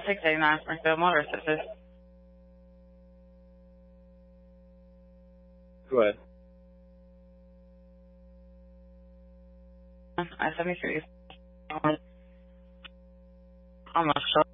689 Springfield Motor Assistance. Go ahead. I-73. I'm not sure.